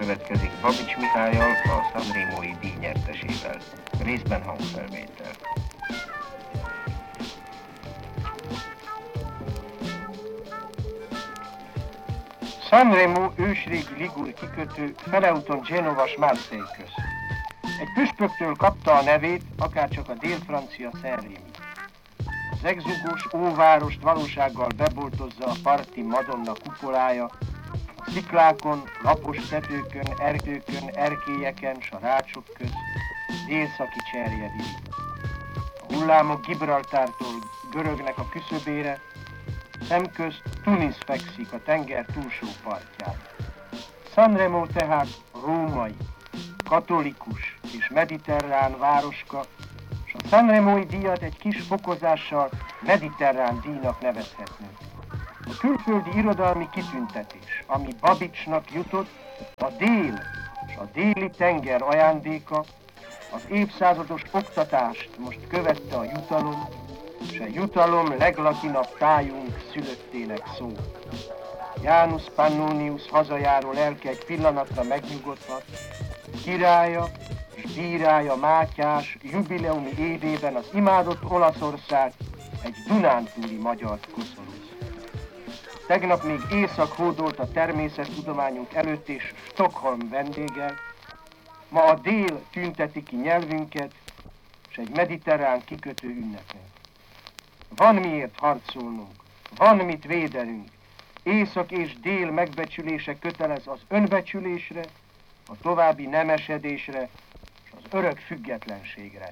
következik Babits Mihállyal, a Sanremói díj nyertesével. Részben hangfelvétel. Sanremo ősrégi ligúr kikötő feleúton Genova-Marseille közt. Egy püspöktől kapta a nevét, akárcsak a dél-francia Saint-Rémy. Az egzugós óvárost valósággal beboltozza a parti Madonna kupolája, a sziklákon, lapos tetőkön, erdőkön, erkélyeken, s a rácsok közt délszaki cserjedi. A hullámok Gibraltártól görögnek a küszöbére, szemközt Tunis fekszik a tenger túlsó partján. Sanremo tehát római, katolikus és mediterrán városka, és a Sanremói díjat egy kis fokozással mediterrán díjnak nevezhetnénk. A külföldi irodalmi kitüntetés, ami Babicsnak jutott, a dél és a déli tenger ajándéka, az évszázados oktatást most követte a jutalom, és a jutalom leglatinabb tájunk szülöttének szó. Janus Pannonius hazajáró lelke egy pillanatra megnyugodhat, királya és bírája Mátyás jubileumi évében az imádott Olaszország egy dunántúli magyart koszoroz. Tegnap még éjszak hódolt a természettudományunk előtt és Stockholm vendéggel, ma a dél tünteti ki nyelvünket, és egy mediterrán kikötő ünnepel. Van miért harcolnunk, van mit védenünk, észak és dél megbecsülése kötelez az önbecsülésre, a további nemesedésre és az örök függetlenségre.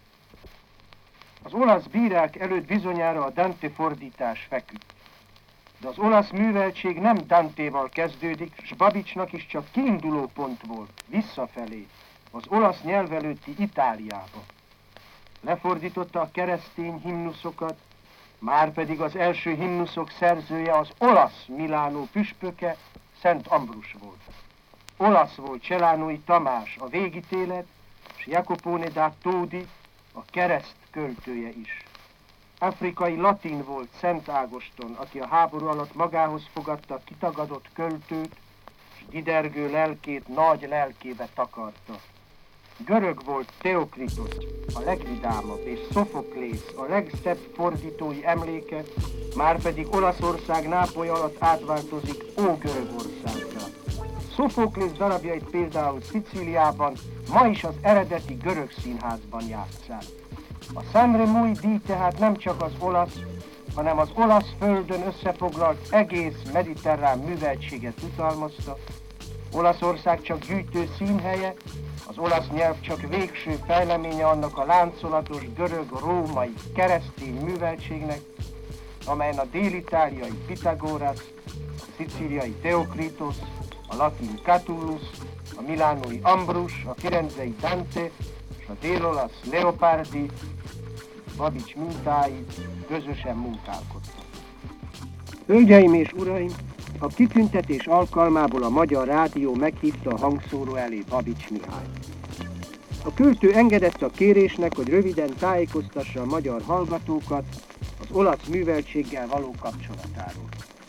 Az olasz bírák előtt bizonyára a Dante fordítás feküdt, de az olasz műveltség nem Dantéval kezdődik, s Babicsnak is csak kiinduló pont volt, visszafelé, az olasz nyelv előtti Itáliába. Lefordította a keresztény himnuszokat, márpedig az első himnuszok szerzője az olasz Milánó püspöke, Szent Ambrus volt. Olasz volt Celánói Tamás, a végítélet, és Jacopone da Todi, a kereszt költője is. Afrikai latin volt Szent Ágoston, aki a háború alatt magához fogadta a kitagadott költőt, és didergő lelkét nagy lelkébe takarta. Görög volt Theokritos, a legvidámabb, és Szofoklész, a legszebb fordítói emléke, márpedig Olaszország Nápoly alatt átváltozik Ógörögországra. Szofoklész darabjait például Szicíliában ma is az eredeti görög színházban játsszák. A Sanremói díj tehát nem csak az olasz, hanem az olasz földön összefoglalt egész mediterrán műveltséget jutalmazta. Olaszország csak gyűjtő színhelye, az olasz nyelv csak végső fejleménye annak a láncolatos görög-római keresztény műveltségnek, amelyen a dél-itáliai Pitagoras, a szicíliai Theokritos, a latin Catullus, a milánói Ambrus, a firenzei Dante és a dél-olasz Leopardi, Babics mintái közösen munkálkodtak. Hölgyeim és uraim, a kitüntetés alkalmából a Magyar Rádió meghívta a hangszóró elé Babics Mihályt. A költő engedett a kérésnek, hogy röviden tájékoztassa a magyar hallgatókat az olasz műveltséggel való kapcsolatáról.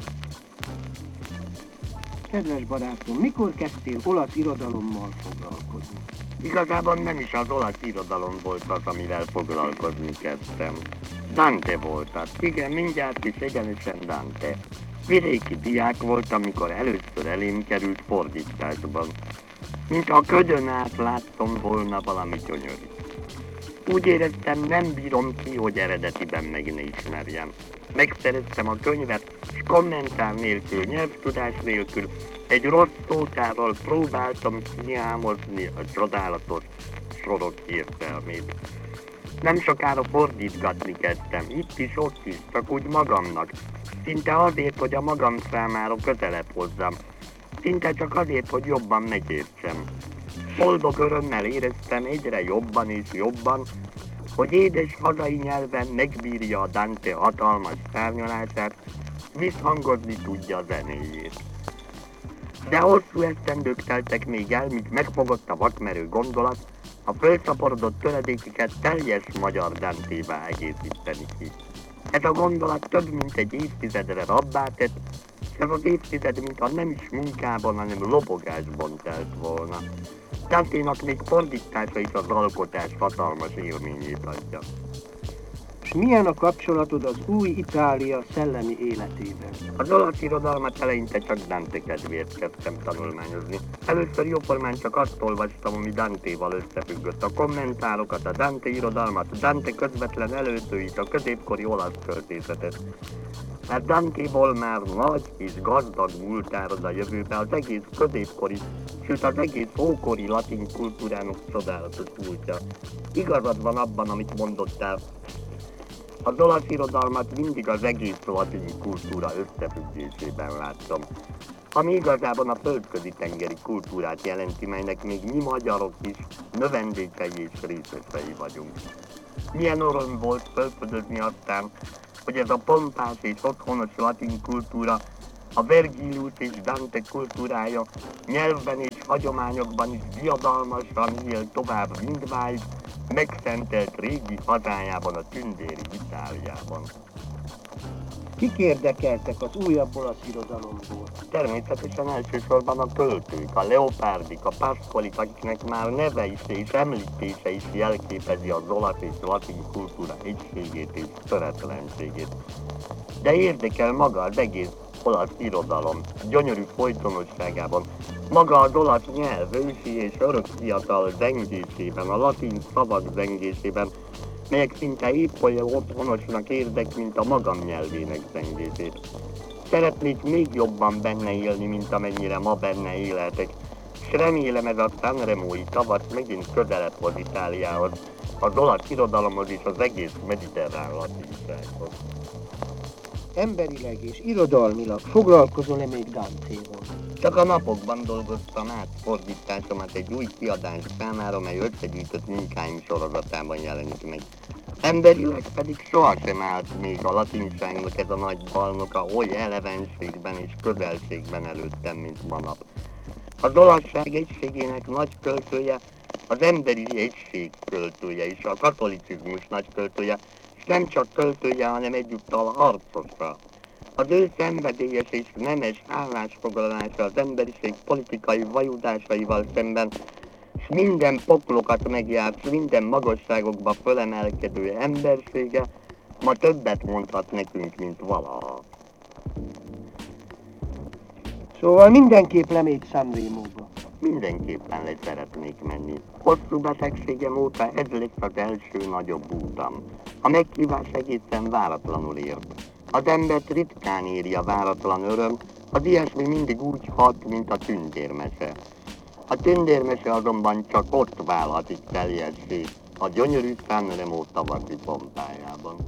Kedves barátom, mikor kezdtél olasz irodalommal foglalkozni? Igazából nem is az olasz irodalom volt az, amivel foglalkozni kezdtem. Dante volt az. Igen, mindjárt is egyenesen Dante. Vidéki diák volt, amikor először elém került fordításban. Mintha a ködön át láttam volna valami gyönyörűt. Úgy éreztem, nem bírom ki, hogy eredetiben meg ne ismerjem. Megszereztem a könyvet, s kommentár nélkül, nyelvtudás nélkül, egy rossz szótával próbáltam kiámozni a csodálatos sorok értelmét. Nem sokára fordítgatni kezdtem, itt is, ott is, csak úgy magamnak. Szinte azért, hogy a magam számára közelebb hozzam. Szinte csak azért, hogy jobban megértsem. Boldog örömmel éreztem egyre jobban és jobban, hogy édes hazai nyelven megbírja a Dante hatalmas szárnyalását, visszhangozni tudja a zenéjét. De hosszú esztendők teltek még el, míg megfogott a vakmerő gondolat, a fölszaporodott töredékeket teljes magyar Dantévá egészíteni ki. Ez a gondolat több mint egy évtizedre rabbá tett, és ez az évtized, mintha nem is munkában, hanem lobogásban telt volna. Danténak még fordítása is az alkotás hatalmas élményét adja. És milyen a kapcsolatod az új Itália szellemi életében? Az olasz irodalmat eleinte csak Dante kedvéért kezdtem tanulmányozni. Először jóformán csak azt olvastam, ami Dantéval összefüggött. A kommentárokat, a Dante irodalmat, Dante közvetlen előzőit, a középkori olasz költészetet. Mert Dantéból már nagy és gazdag múlt árad a jövőbe az egész középkori, sőt az egész ókori latin kultúrának csodálatos múltja. Igazad van abban, amit mondottál. Az olasz irodalmat mindig az egész latin kultúra összefüggésében láttam, ami igazában a földközi tengeri kultúrát jelenti, melynek még mi magyarok is növendékei és részesei vagyunk. Milyen öröm volt felfedezni aztán, hogy ez a pompás és otthonos latin kultúra, a Vergilius és Dante kultúrája nyelvben és hagyományokban is diadalmasan él tovább mindmáig, megszentelt régi hazájában, a tündéri Itáliában. Kik érdekeltek az újabb olasz irodalomból? Természetesen elsősorban a költők, a Leopardik, a Pascolik, akiknek már neve is és említése is jelképezi az olasz és latin kultúra egységét és töretlenségét. De érdekel maga az egész olasz irodalom, gyönyörű folytonosságában, maga az olasz nyelv ősi és örök fiatal zengésében, a latin szavak zengésében, melyek szinte épp olyan otthonosnak érzek, mint a magam nyelvének zengését. Szeretnék még jobban benne élni, mint amennyire ma benne élhetek, s remélem ez a Sanremói tavasz megint közelebb hoz Itáliához, az olasz irodalomhoz és az egész mediterrán latinsághoz. Emberileg és irodalmilag foglalkozol-e még Dantéval? Csak a napokban dolgoztam át fordításomat egy új kiadás számára, mely összegyűjtött munkáim sorozatában jelenik meg. Emberileg pedig sohasem állt még a latinságnak ez a nagy balnoka oly elevenségben és közelségben előttem, mint manap. Az olaszság egységének nagy költője, az emberi egység költője és a katolicizmus nagy költője, és nem csak költője, hanem egyúttal harcosa. Az ő szenvedélyes és nemes állásfoglalása az emberiség politikai vajudásaival szemben, és minden poklokat megjárt, minden magasságokba fölemelkedő embersége ma többet mondhat nekünk, mint valaha. Szóval mindenképp lemégy Sanremóba. Mindenképpen le szeretnék menni. Hosszú betegségem óta ez lesz az első nagyobb útam. A meghívás egészen váratlanul ért. Az embert ritkán éri a váratlan öröm, az ilyesmi mindig úgy hat, mint a tündérmese. A tündérmese azonban csak ott válhatik teljessé, a gyönyörű Sanremó tavaszi pompájában.